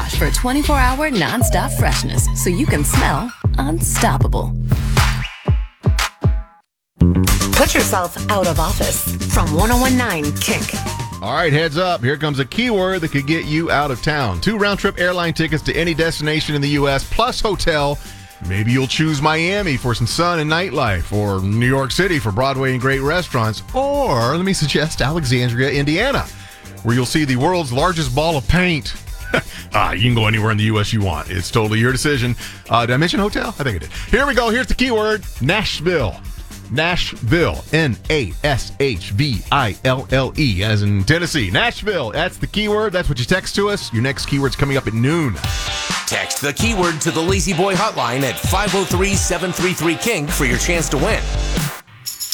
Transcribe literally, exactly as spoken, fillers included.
Wash for twenty-four hour nonstop freshness so you can smell unstoppable. Put yourself out of office from one oh one point nine Kick. All right, heads up. Here comes a keyword that could get you out of town. Two round-trip airline tickets to any destination in the U S plus hotel. Maybe you'll choose Miami for some sun and nightlife, or New York City for Broadway and great restaurants, or let me suggest Alexandria, Indiana, where you'll see the world's largest ball of paint. ah, you can go anywhere in the U S you want. It's totally your decision. Uh, did I mention hotel? I think I did. Here we go. Here's the keyword: Nashville. Nashville. N A S H V I L L E, as in Tennessee. Nashville. That's the keyword. That's what you text to us. Your next keyword's coming up at noon. Text the keyword to the Lazy Boy hotline at five oh three, seven three three, K I N G for your chance to win.